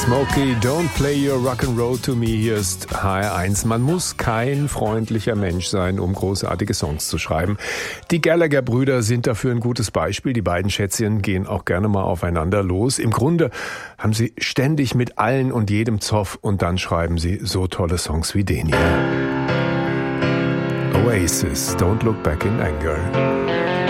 Smokey, don't play your rock'n'roll to me. Hier ist HR1. Man muss kein freundlicher Mensch sein, um großartige Songs zu schreiben. Die Gallagher-Brüder sind dafür ein gutes Beispiel. Die beiden Schätzchen gehen auch gerne mal aufeinander los. Im Grunde haben sie ständig mit allen und jedem Zoff und dann schreiben sie so tolle Songs wie den hier. Oasis, Don't Look Back in Anger.